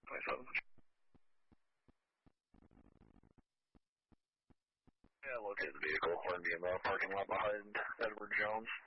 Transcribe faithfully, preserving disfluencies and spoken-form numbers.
twenty-seven. Yeah, located the vehicle. We're in the uh, parking lot behind Edward Jones.